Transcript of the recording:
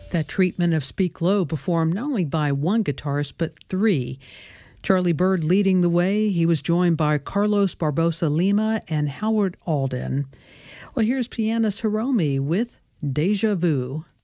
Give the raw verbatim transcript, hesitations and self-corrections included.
That treatment of Speak Low performed not only by one guitarist, but three. Charlie Byrd leading the way. He was joined by Carlos Barbosa Lima and Howard Alden. Well, here's pianist Hiromi with Deja Vu.